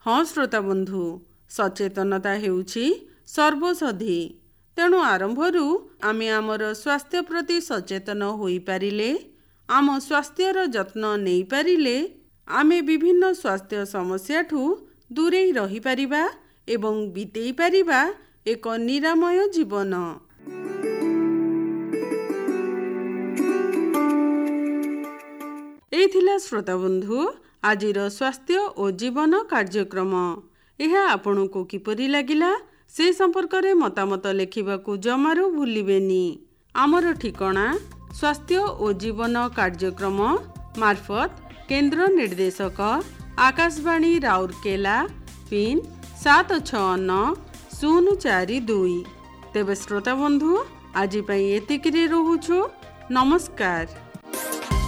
हाँ श्रोता बंधु, सचेतनता हेउछि सर्वसधि। तेणु आरंभरू आमे आमर स्वास्थ्य प्रति सचेतन होई पारिले, आम स्वास्थ्यर जत्न नहीं पारिले, आमे विभिन्न स्वास्थ्य समस्या ठू दूरेई रही पारिबा एवं बीतेई पारिबा एक निरामय जीवन। एथिला श्रोता बंधु आजिर स्वास्थ्य और जीवन कार्यक्रम। यह आपनों किपरि लागिला से संपर्क में मतामत लिखिबाकू जमारू भूलिबेनी। आमर ठिकाना स्वास्थ्य और जीवन कार्यक्रम मार्फत केंद्र निर्देशक आकाशवाणी राउरकेला पिन 769042। तेबे श्रोता बंधु आज एतिकिरे रहुछु। नमस्कार।